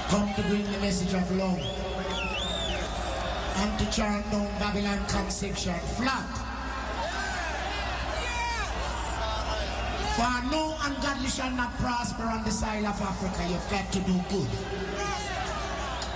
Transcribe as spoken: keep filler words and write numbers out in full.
come to bring the message of love and to chant down Babylon conception flat. For no ungodly shall not prosper on the soil of Africa. You've got to do good.